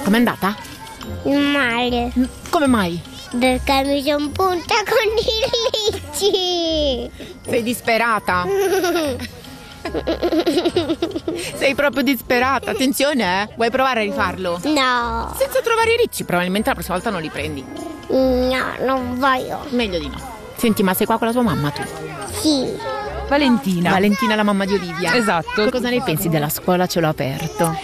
Com'è andata? Male. Come mai? Perché mi sono punta con i ricci. Sei disperata? Sei proprio disperata. Attenzione, Vuoi provare a rifarlo? No. Senza trovare i ricci, probabilmente la prossima volta non li prendi. No, non voglio. Meglio di no. Senti, ma sei qua con la tua mamma tu? Sì. Valentina, la mamma di Olivia. esatto. Cosa ne pensi della scuola a cielo aperto?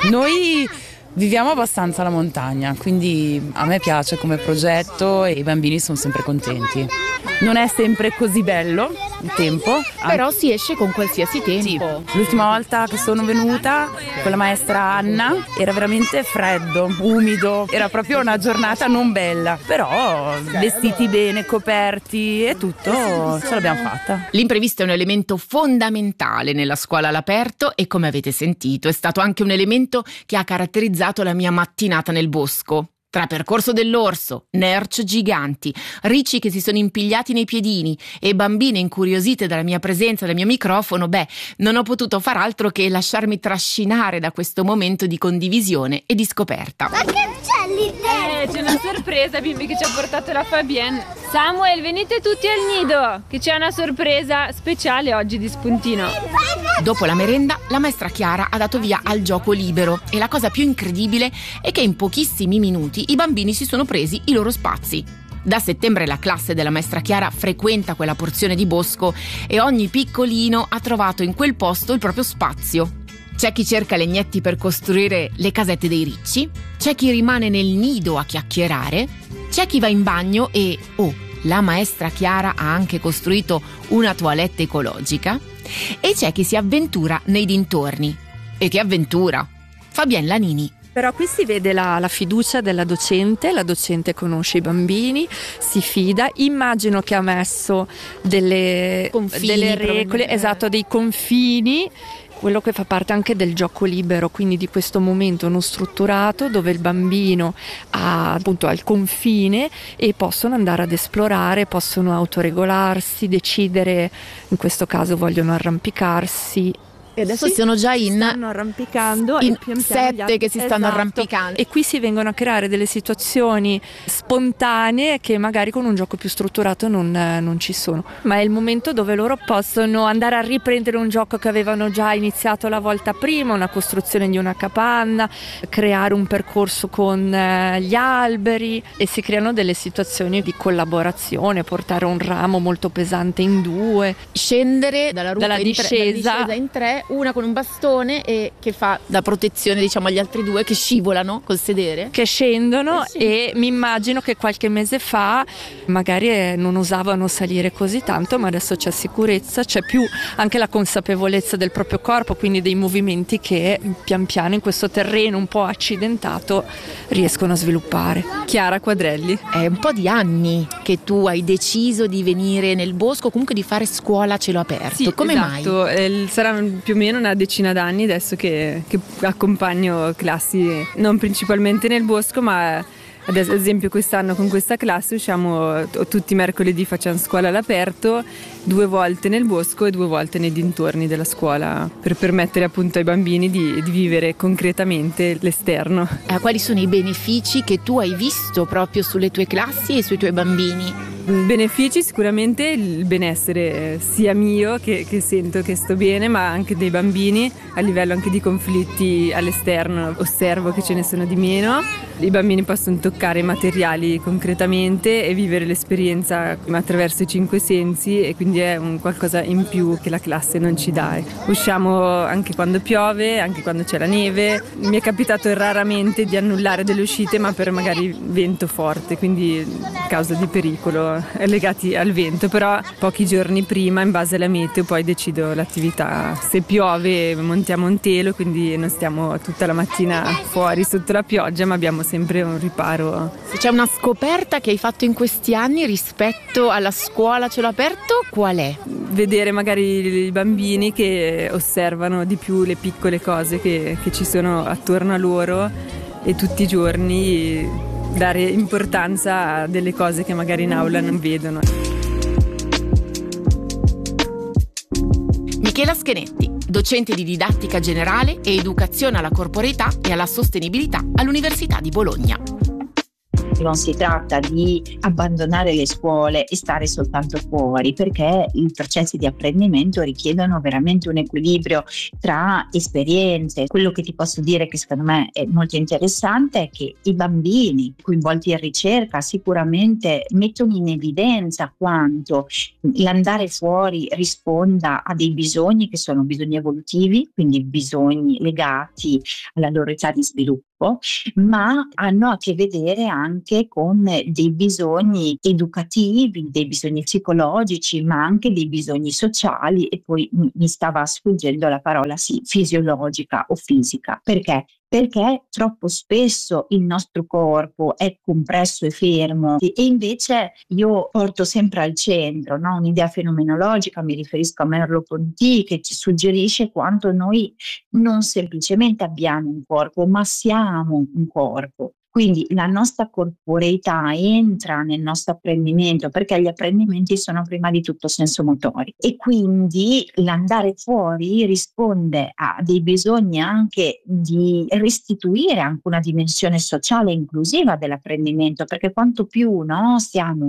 Noi viviamo abbastanza alla montagna, quindi a me piace come progetto e i bambini sono sempre contenti. Non è sempre così bello il tempo, Però si esce con qualsiasi sì. tempo. L'ultima volta che sono venuta con la maestra Anna era veramente freddo, umido, era proprio una giornata non bella, però vestiti bene, coperti e tutto ce l'abbiamo fatta. L'imprevisto è un elemento fondamentale nella scuola all'aperto e, come avete sentito, è stato anche un elemento che ha caratterizzato la mia mattinata nel bosco. Tra percorso dell'orso, nerc giganti, ricci che si sono impigliati nei piedini e bambine incuriosite dalla mia presenza, dal mio microfono, non ho potuto far altro che lasciarmi trascinare da questo momento di condivisione e di scoperta. Ma che c'è lì dentro? C'è una sorpresa, bimbi, che ci ha portato la Fabienne. Samuel, venite tutti al nido, che c'è una sorpresa speciale oggi di spuntino. Dopo la merenda, la maestra Chiara ha dato via al gioco libero e la cosa più incredibile è che in pochissimi minuti i bambini si sono presi i loro spazi. Da settembre la classe della maestra Chiara frequenta quella porzione di bosco e ogni piccolino ha trovato in quel posto il proprio spazio. C'è chi cerca legnetti per costruire le casette dei ricci, c'è chi rimane nel nido a chiacchierare, c'è chi va in bagno e, la maestra Chiara ha anche costruito una toilette ecologica, e c'è chi si avventura nei dintorni. E che avventura! Fabienne Lanini. Però qui si vede la fiducia della docente, la docente conosce i bambini, si fida, immagino che ha messo delle regole, esatto, dei confini, quello che fa parte anche del gioco libero, quindi di questo momento non strutturato dove il bambino ha appunto al confine e possono andare ad esplorare, possono autoregolarsi, decidere, in questo caso vogliono arrampicarsi. E adesso sono già stanno arrampicando in e pian piano 7 che si stanno arrampicando. E qui si vengono a creare delle situazioni spontanee che magari con un gioco più strutturato non ci sono. Ma è il momento dove loro possono andare a riprendere un gioco che avevano già iniziato la volta prima, una costruzione di una capanna, creare un percorso con gli alberi, e si creano delle situazioni di collaborazione, portare un ramo molto pesante in due, scendere dalla discesa in tre, una con un bastone e che fa da protezione, diciamo, agli altri due che scivolano col sedere, che scendono. E mi immagino che qualche mese fa magari non osavano salire così tanto, ma adesso c'è sicurezza, c'è più anche la consapevolezza del proprio corpo, quindi dei movimenti che pian piano in questo terreno un po' accidentato riescono a sviluppare. Chiara Quadrelli. È un po' di anni che tu hai deciso di venire nel bosco, comunque di fare scuola a cielo aperto. Sì, come esatto. mai? Sarà più o meno una decina d'anni adesso che accompagno classi non principalmente nel bosco, ma ad esempio quest'anno con questa classe usciamo tutti i mercoledì, facciamo scuola all'aperto, 2 volte nel bosco e 2 volte nei dintorni della scuola, per permettere appunto ai bambini di vivere concretamente l'esterno. Quali sono i benefici che tu hai visto proprio sulle tue classi e sui tuoi bambini? Benefici sicuramente il benessere sia mio che sento che sto bene, ma anche dei bambini, a livello anche di conflitti all'esterno osservo che ce ne sono di meno. I bambini possono toccare i materiali concretamente e vivere l'esperienza attraverso i 5 sensi, e quindi è un qualcosa in più che la classe non ci dà. Usciamo anche quando piove, anche quando c'è la neve. Mi è capitato raramente di annullare delle uscite, ma per magari vento forte, quindi causa di pericolo legati al vento, però pochi giorni prima, in base alla meteo, poi decido l'attività. Se piove montiamo un telo, quindi non stiamo tutta la mattina fuori sotto la pioggia, ma abbiamo sempre un riparo. Se c'è una scoperta che hai fatto in questi anni rispetto alla scuola a cielo aperto, qual è? Vedere magari i bambini che osservano di più le piccole cose che ci sono attorno a loro, e tutti i giorni dare importanza a delle cose che magari in aula non vedono. Michela Schenetti, docente di didattica generale e educazione alla corporeità e alla sostenibilità all'Università di Bologna. Non si tratta di abbandonare le scuole e stare soltanto fuori, perché i processi di apprendimento richiedono veramente un equilibrio tra esperienze. Quello che ti posso dire che secondo me è molto interessante è che i bambini coinvolti in ricerca sicuramente mettono in evidenza quanto l'andare fuori risponda a dei bisogni che sono bisogni evolutivi, quindi bisogni legati alla loro età di sviluppo, ma hanno a che vedere anche con dei bisogni educativi, dei bisogni psicologici, ma anche dei bisogni sociali, e poi mi stava sfuggendo la parola fisiologica o fisica. Perché? Perché troppo spesso il nostro corpo è compresso e fermo, e invece io porto sempre al centro, no? Un'idea fenomenologica, mi riferisco a Merleau-Ponty, che ci suggerisce quanto noi non semplicemente abbiamo un corpo, ma siamo un corpo. Quindi la nostra corporeità entra nel nostro apprendimento, perché gli apprendimenti sono prima di tutto sensomotori, e quindi l'andare fuori risponde a dei bisogni anche di restituire anche una dimensione sociale e inclusiva dell'apprendimento, perché quanto più siamo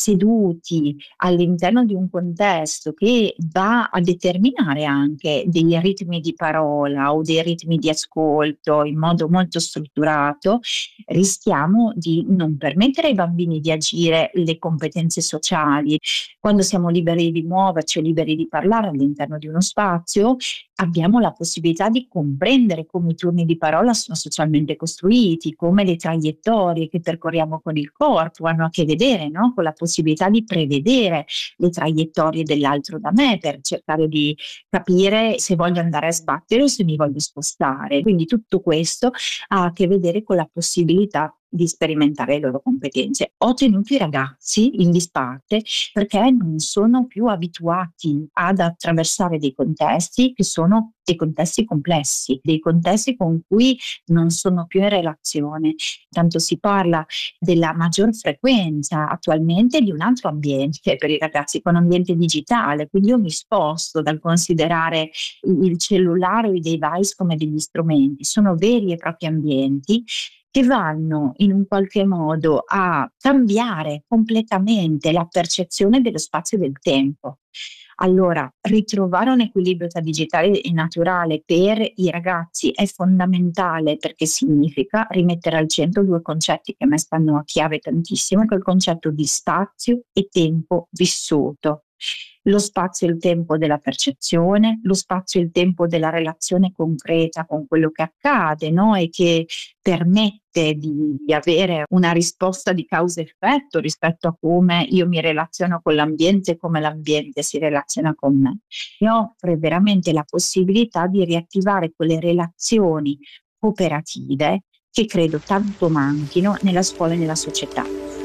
seduti all'interno di un contesto che va a determinare anche dei ritmi di parola o dei ritmi di ascolto in modo molto strutturato, rischiamo di non permettere ai bambini di agire le competenze sociali. Quando siamo liberi di muoverci o liberi di parlare all'interno di uno spazio, abbiamo la possibilità di comprendere come i turni di parola sono socialmente costruiti, come le traiettorie che percorriamo con il corpo hanno a che vedere, con la possibilità di prevedere le traiettorie dell'altro da me, per cercare di capire se voglio andare a sbattere o se mi voglio spostare. Quindi tutto questo ha a che vedere con la possibilità di sperimentare le loro competenze. Ho tenuto i ragazzi in disparte perché non sono più abituati ad attraversare dei contesti che sono dei contesti complessi, dei contesti con cui non sono più in relazione. Tanto si parla della maggior frequenza attualmente di un altro ambiente per i ragazzi, con ambiente digitale, quindi io mi sposto dal considerare il cellulare o i device come degli strumenti, sono veri e propri ambienti che vanno in un qualche modo a cambiare completamente la percezione dello spazio e del tempo. Allora, ritrovare un equilibrio tra digitale e naturale per i ragazzi è fondamentale, perché significa rimettere al centro due concetti che a me stanno a chiave tantissimo, che è il concetto di spazio e tempo vissuto. Lo spazio e il tempo della percezione, lo spazio e il tempo della relazione concreta con quello che accade, e che permette di avere una risposta di causa-effetto rispetto a come io mi relaziono con l'ambiente e come l'ambiente si relaziona con me. E offre veramente la possibilità di riattivare quelle relazioni cooperative che credo tanto manchino nella scuola e nella società.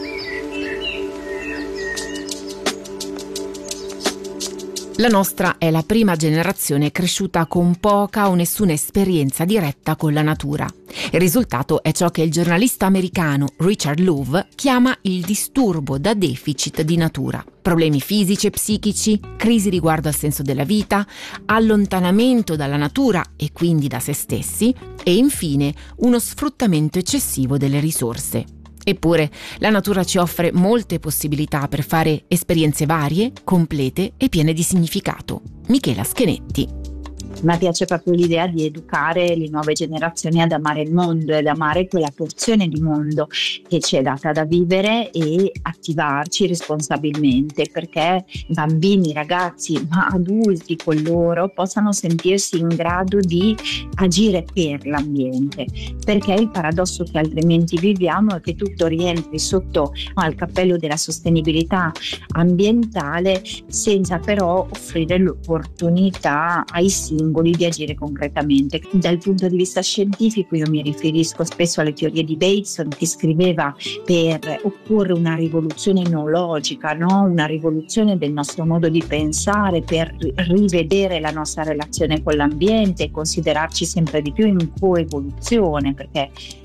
La nostra è la prima generazione cresciuta con poca o nessuna esperienza diretta con la natura. Il risultato è ciò che il giornalista americano Richard Louv chiama il disturbo da deficit di natura. Problemi fisici e psichici, crisi riguardo al senso della vita, allontanamento dalla natura e quindi da se stessi, e infine uno sfruttamento eccessivo delle risorse. Eppure la natura ci offre molte possibilità per fare esperienze varie, complete e piene di significato. Michela Schenetti. A me piace proprio l'idea di educare le nuove generazioni ad amare il mondo, ad amare quella porzione di mondo che ci è data da vivere e attivarci responsabilmente, perché bambini, ragazzi, ma adulti con loro possano sentirsi in grado di agire per l'ambiente, perché il paradosso che altrimenti viviamo è che tutto rientri sotto al cappello della sostenibilità ambientale senza però offrire l'opportunità ai singoli di agire concretamente. Dal punto di vista scientifico io mi riferisco spesso alle teorie di Bateson, che scriveva per opporre una rivoluzione neologica, una rivoluzione del nostro modo di pensare, per rivedere la nostra relazione con l'ambiente e considerarci sempre di più in coevoluzione, perché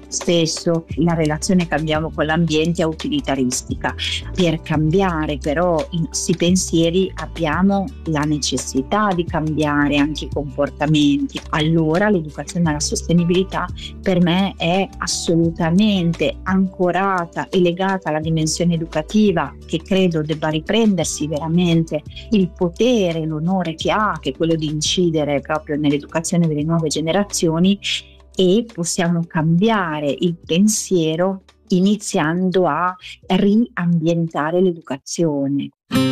spesso la relazione che abbiamo con l'ambiente è utilitaristica. Per cambiare però i nostri pensieri abbiamo la necessità di cambiare anche i comportamenti. Allora l'educazione alla sostenibilità per me è assolutamente ancorata e legata alla dimensione educativa, che credo debba riprendersi veramente il potere, l'onore che ha, che è quello di incidere proprio nell'educazione delle nuove generazioni, e possiamo cambiare il pensiero iniziando a riambientare l'educazione.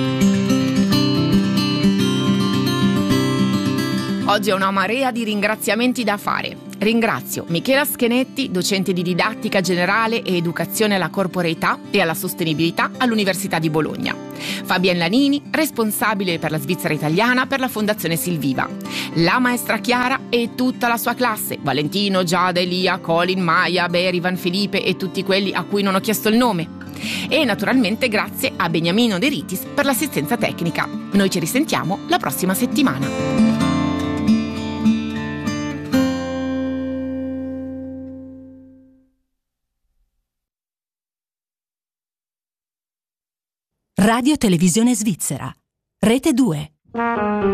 Oggi ho una marea di ringraziamenti da fare. Ringrazio Michela Schenetti, docente di didattica generale e educazione alla corporeità e alla sostenibilità all'Università di Bologna. Fabienne Lanini, responsabile per la Svizzera italiana per la Fondazione Silviva. La maestra Chiara e tutta la sua classe, Valentino, Giada, Elia, Colin, Maya, Berivan, Felipe e tutti quelli a cui non ho chiesto il nome. E naturalmente grazie a Beniamino De Ritis per l'assistenza tecnica. Noi ci risentiamo la prossima settimana. Radio Televisione Svizzera, Rete 2.